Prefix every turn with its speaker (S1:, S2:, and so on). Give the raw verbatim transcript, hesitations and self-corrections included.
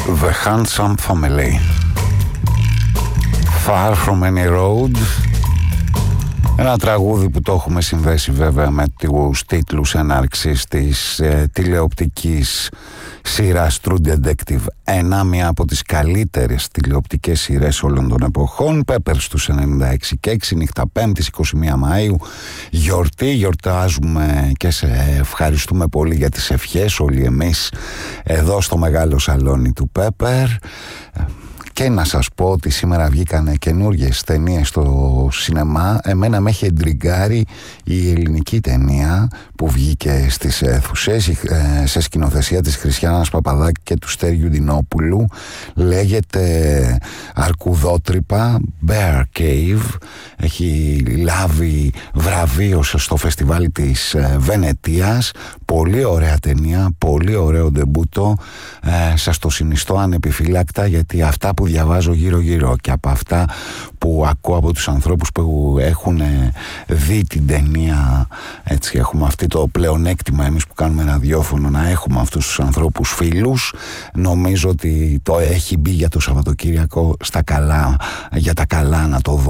S1: The Handsome Family, Far From Any Road. Ένα τραγούδι που το έχουμε συνδέσει βέβαια με τους τίτλους έναρξης της ε, τηλεοπτικής σειράς True Detective ένα, μία από τις καλύτερες τηλεοπτικές σειρές όλων των εποχών. Πέπερ στους ενενήντα έξι και έξι, νύχτα Πέμπτης είκοσι μία Μαΐου, γιορτή, γιορτάζουμε και σε ευχαριστούμε πολύ για τις ευχές όλοι εμείς εδώ στο μεγάλο σαλόνι του Πέπερ. Και να σας πω ότι σήμερα βγήκανε καινούργιες ταινίες στο σινεμά. Εμένα με έχει εντριγκάρει η ελληνική ταινία που βγήκε στις αίθουσες σε σκηνοθεσία της Χριστιάνας Παπαδάκη και του Στέριου Ντινόπουλου. Λέγεται Αρκουδότρυπα, Bear Cave. Έχει λάβει βραβείο στο φεστιβάλ της Βενετίας. Πολύ ωραία ταινία, πολύ ωραίο ντεμπούτο. ε, Σας το συνιστώ ανεπιφύλακτα, γιατί αυτά που διαβάζω γύρω γύρω και από αυτά που ακούω από τους ανθρώπους που έχουν δει την ταινία, έτσι έχουμε αυτή το πλεονέκτημα εμείς που κάνουμε ραδιόφωνο να έχουμε αυτούς τους ανθρώπους φίλους. Νομίζω ότι το έχει μπει για το Σαββατοκύριακο στα καλά, για τα καλά να το δούμε.